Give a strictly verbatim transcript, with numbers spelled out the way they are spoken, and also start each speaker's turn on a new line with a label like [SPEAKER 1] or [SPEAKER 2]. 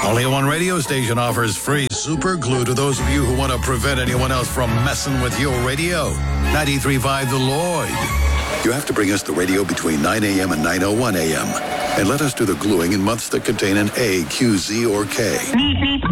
[SPEAKER 1] Only one radio station offers free super glue to those of you who want to prevent anyone else from messing with your radio. ninety-three point five The Lloyd. You have to bring us the radio between nine a.m. and nine oh one a.m. and let us do the gluing in months that contain an A, Q, Z, or K.